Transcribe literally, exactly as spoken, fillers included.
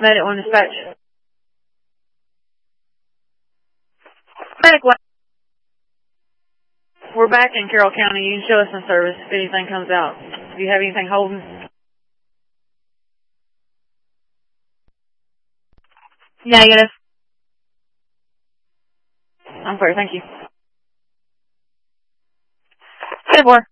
Medic one dispatch. Medic one. We're back in Carroll County. You can show us some service if anything comes out. Do you have anything holding? Negative. I'm sorry, thank you. ten four.